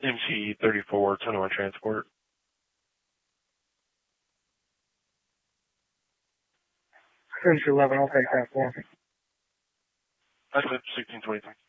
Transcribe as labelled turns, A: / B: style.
A: MC-34, 10-1 transport.
B: Finish 11, I'll take that for me.
A: I said 1623.